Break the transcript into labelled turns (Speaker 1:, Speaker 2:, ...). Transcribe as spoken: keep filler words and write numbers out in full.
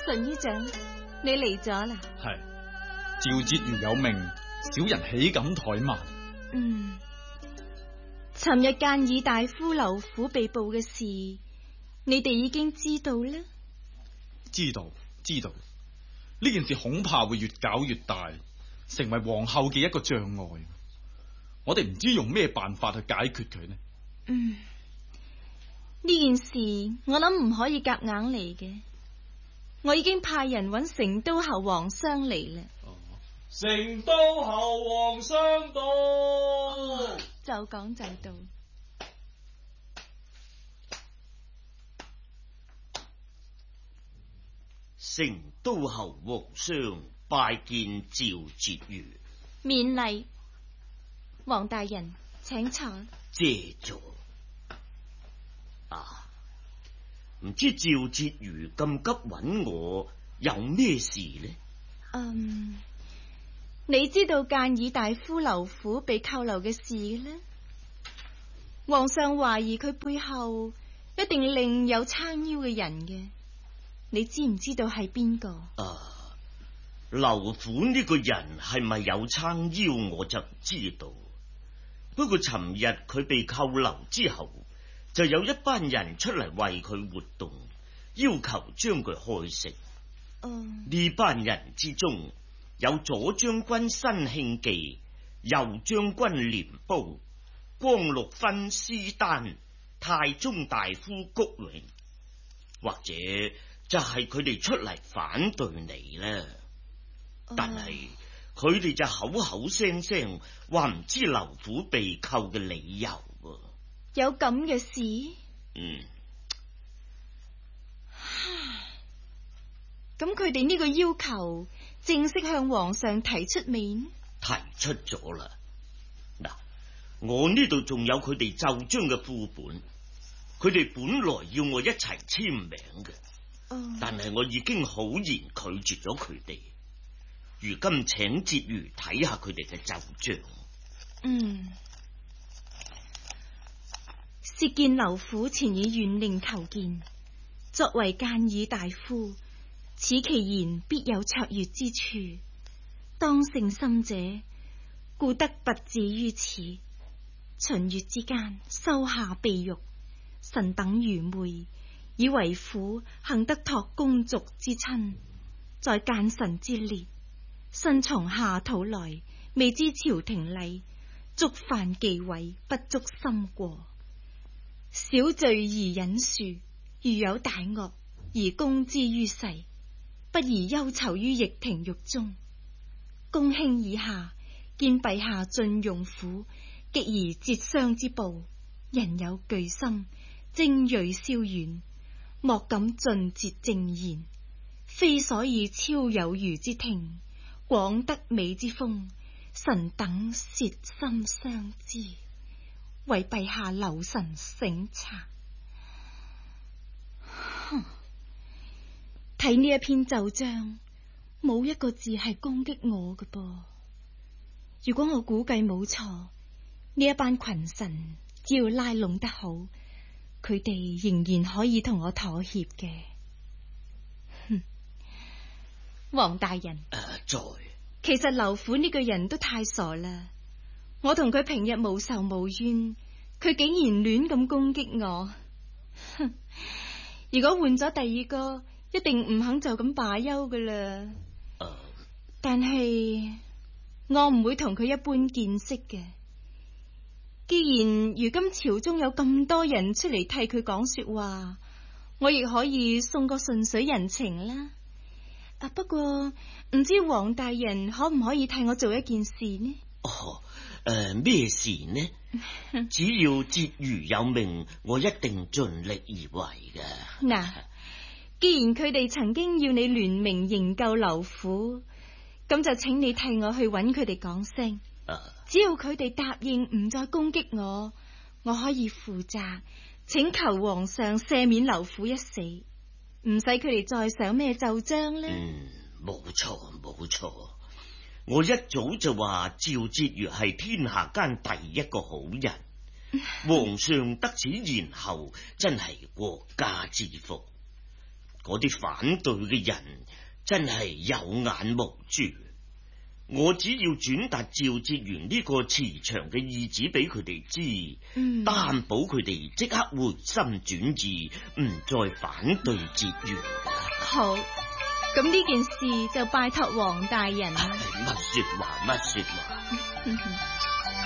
Speaker 1: 淳姨丈，你嚟咗啦？
Speaker 2: 係，趙婕妤有命，小人豈敢怠慢。
Speaker 1: 嗯，尋日諫議大夫劉府被捕嘅事，你哋已經知道啦？
Speaker 2: 知道，知道。呢件事恐怕會越搞越大，成為皇后嘅一個障礙。我哋唔知用咩辦法去解決佢呢？
Speaker 1: 嗯，呢件事我諗唔可以夾硬嚟嘅。我已經派人揾成都侯王商嚟啦。
Speaker 2: 哦，
Speaker 3: 成都侯王商到，
Speaker 1: 哦，就講就到。
Speaker 4: 成都侯皇商拜見趙婕妤。
Speaker 1: 免禮。王大人請坐。
Speaker 4: 謝座。啊，唔知趙婕妤咁急揾我有咩事呢？
Speaker 1: 嗯，你知道諫議大夫劉府被扣留嘅事呢？皇上懷疑佢背後一定另有撐腰嘅人嘅，你知唔知道係邊個？
Speaker 4: 啊，劉府呢個人係咪有撐腰我就唔知道，不過尋日佢被扣留之後，就有一班人出嚟為佢活動，要求將佢開釋。
Speaker 1: 嗯，
Speaker 4: 呢班人之中有左將軍辛慶忌、右將軍廉褒、光祿勳施丹、太中大夫谷永，或者就係佢哋出嚟反對你啦。
Speaker 1: 嗯，
Speaker 4: 但係佢哋就口口聲聲話唔知劉府被扣嘅理由喎。
Speaker 1: 有咁嘅事？
Speaker 4: 嗯。
Speaker 1: 咁佢哋呢個要求正式向皇上提出未呢？
Speaker 4: 提出咗啦。嗱，我呢度仲有佢哋奏章嘅副本，佢哋本來要我一齊簽名嘅，
Speaker 1: 嗯，
Speaker 4: 但係我已經好嚴拒絕咗佢哋。如今請婕妤睇下佢哋嘅奏章。
Speaker 1: 嗯，薛見劉府前以縣令求見，作為諫議大夫，此其言必有卓越之處，當聖心者，故得拔至於此。秦月之間，收下秘獄，臣等愚昧，以為府幸得託公族之親，在諫臣之列，身從下土來，未知朝廷禮，觸犯忌諱，不足心過。小罪而忍恕，如有大惡而公之於世，不宜憂愁於逆庭獄中。公卿以下見陛下進用府，極而折傷之暴，人有懼心，精銳稍遠，莫敢盡節正言，非所以超有餘之庭，廣德美之風，臣等切心相知，為陛下留神省察。睇呢一篇奏章，冇一個字係攻擊我嘅噃。如果我估計冇錯，呢一班群臣只要拉攏得好，佢哋仍然可以同我妥協嘅。哼，王大人，
Speaker 4: 誒、啊，在
Speaker 1: 其實劉府呢個人都太傻啦。我同佢平日無仇無怨，佢竟然亂咁攻擊我。哼，如果換咗第二個，一定唔肯就咁罷休噶啦。
Speaker 4: 誒、啊，
Speaker 1: 但係我唔會同佢一般見識嘅。既然如今朝中有咁多人出嚟替佢講說話，我亦可以送個順水人情啦。啊，不過唔知王大人可唔可以替我做一件事呢？
Speaker 4: 哦，誒、呃，咩事呢？只要婕妤有命，我一定盡力而為嘅。
Speaker 1: 嗱，既然佢哋曾經要你聯名營救劉府，咁就請你替我去揾佢哋講聲。
Speaker 4: 啊，
Speaker 1: 只要佢哋答應唔再攻擊我，我可以負責請求皇上赦免劉府一死，唔使佢哋再想咩奏章呢？
Speaker 4: 嗯，冇錯冇錯，我一早就話趙婕妤係天下間第一個好人，皇上得此言後，真係國家之福。 嗰啲反對嘅人真係有眼無珠。我只要轉達趙哲元呢個慈祥嘅意旨俾佢哋知，
Speaker 1: 嗯，
Speaker 4: 擔保佢哋即刻回心轉意，唔再反對哲元。
Speaker 1: 好，咁呢件事就拜託黃大人啦。
Speaker 4: 乜說話乜說話。